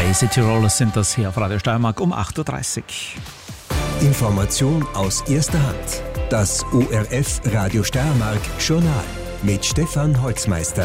Bay City Rollers sind das hier auf Radio Steiermark um 8.30 Uhr. Information aus erster Hand. Das ORF Radio Steiermark Journal mit Stefan Holzmeister.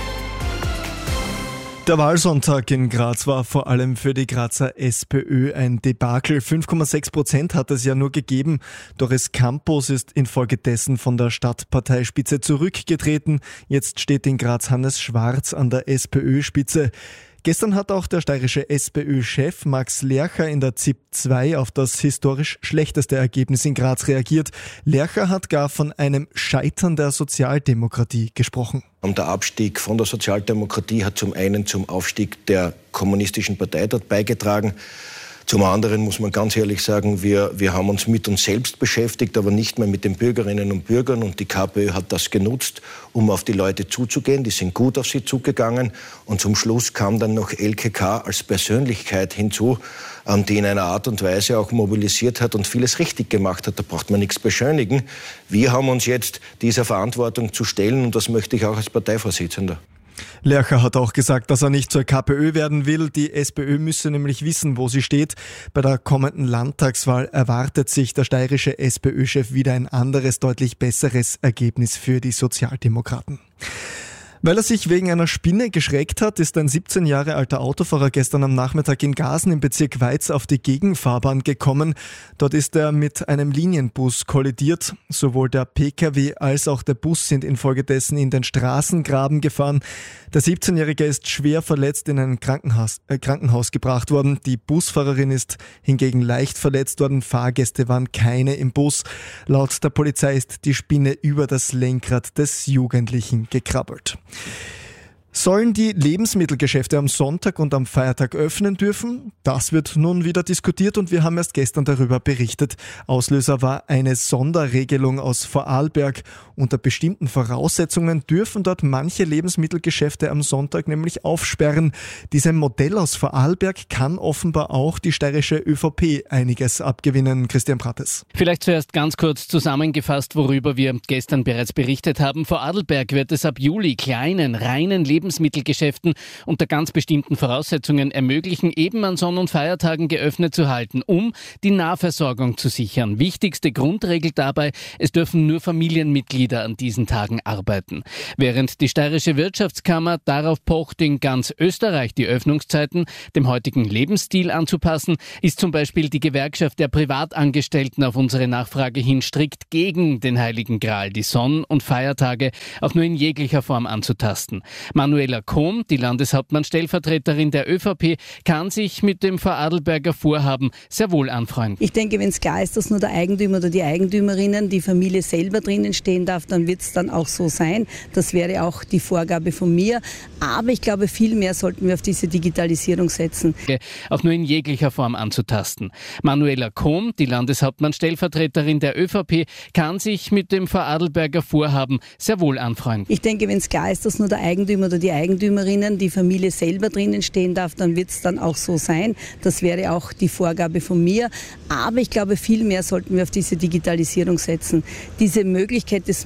Der Wahlsonntag in Graz war vor allem für die Grazer SPÖ ein Debakel. 5,6% hat es ja nur gegeben. Doris Campos ist infolgedessen von der Stadtparteispitze zurückgetreten. Jetzt steht in Graz Hannes Schwarz an der SPÖ-Spitze. Gestern hat auch der steirische SPÖ-Chef Max Lercher in der ZIP 2 auf das historisch schlechteste Ergebnis in Graz reagiert. Lercher hat gar von einem Scheitern der Sozialdemokratie gesprochen. Und der Abstieg von der Sozialdemokratie hat zum einen zum Aufstieg der kommunistischen Partei dort beigetragen. Zum anderen muss man ganz ehrlich sagen, wir haben uns mit uns selbst beschäftigt, aber nicht mehr mit den Bürgerinnen und Bürgern. Und die KPÖ hat das genutzt, um auf die Leute zuzugehen. Die sind gut auf sie zugegangen. Und zum Schluss kam dann noch Elke K. als Persönlichkeit hinzu, die in einer Art und Weise auch mobilisiert hat und vieles richtig gemacht hat. Da braucht man nichts beschönigen. Wir haben uns jetzt dieser Verantwortung zu stellen und das möchte ich auch als Parteivorsitzender. Lercher hat auch gesagt, dass er nicht zur KPÖ werden will. Die SPÖ müsse nämlich wissen, wo sie steht. Bei der kommenden Landtagswahl erwartet sich der steirische SPÖ-Chef wieder ein anderes, deutlich besseres Ergebnis für die Sozialdemokraten. Weil er sich wegen einer Spinne geschreckt hat, ist ein 17 Jahre alter Autofahrer gestern am Nachmittag in Gasen im Bezirk Weiz auf die Gegenfahrbahn gekommen. Dort ist er mit einem Linienbus kollidiert. Sowohl der Pkw als auch der Bus sind infolgedessen in den Straßengraben gefahren. Der 17-Jährige ist schwer verletzt in ein Krankenhaus gebracht worden. Die Busfahrerin ist hingegen leicht verletzt worden. Fahrgäste waren keine im Bus. Laut der Polizei ist die Spinne über das Lenkrad des Jugendlichen gekrabbelt. Sollen die Lebensmittelgeschäfte am Sonntag und am Feiertag öffnen dürfen? Das wird nun wieder diskutiert und wir haben erst gestern darüber berichtet. Auslöser war eine Sonderregelung aus Vorarlberg. Unter bestimmten Voraussetzungen dürfen dort manche Lebensmittelgeschäfte am Sonntag nämlich aufsperren. Diesem Modell aus Vorarlberg kann offenbar auch die steirische ÖVP einiges abgewinnen. Christian Prates. Vielleicht zuerst ganz kurz zusammengefasst, worüber wir gestern bereits berichtet haben. Vorarlberg wird es ab Juli kleinen, reinen Lebensmittelgeschäften unter ganz bestimmten Voraussetzungen ermöglichen, eben an Sonn- und Feiertagen geöffnet zu halten, um die Nahversorgung zu sichern. Wichtigste Grundregel dabei, es dürfen nur Familienmitglieder an diesen Tagen arbeiten. Während die steirische Wirtschaftskammer darauf pocht, in ganz Österreich die Öffnungszeiten dem heutigen Lebensstil anzupassen, ist zum Beispiel die Gewerkschaft der Privatangestellten auf unsere Nachfrage hin strikt gegen den Heiligen Gral, die Sonn- und Feiertage auch nur in jeglicher Form anzutasten. Manuela Kohm, die Landeshauptmann-Stellvertreterin der ÖVP, kann sich mit dem Vorarlberger Vorhaben sehr wohl anfreunden. Ich denke, wenn es klar ist, dass nur der Eigentümer oder die Eigentümerinnen, die Familie selber drinnen stehen darf, dann wird es dann auch so sein. Das wäre auch die Vorgabe von mir. Aber ich glaube, viel mehr sollten wir auf diese Digitalisierung setzen. Auch nur in jeglicher Form anzutasten. Manuela Kohm, die Landeshauptmann-Stellvertreterin der ÖVP, kann sich mit dem Vorarlberger Vorhaben sehr wohl anfreunden. Ich denke, wenn es klar ist, dass nur der Eigentümer oder die Eigentümerinnen, die Familie selber drinnen stehen darf, dann wird es dann auch so sein. Das wäre auch die Vorgabe von mir. Aber ich glaube, viel mehr sollten wir auf diese Digitalisierung setzen. Diese Möglichkeit des